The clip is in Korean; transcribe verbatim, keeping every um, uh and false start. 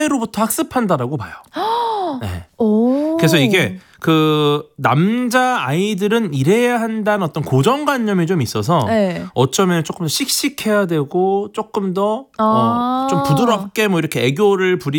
로부터 학습한다라고 봐요. 네. 오. 그래서 이게 그 남자 아이들은 이래야 한다는 어떤 고정관념이 좀 있어서 네. 어쩌면 조금 더 씩씩해야 되고 조금 더 아. 어, 좀 부드럽게 뭐 이렇게 애교를 부리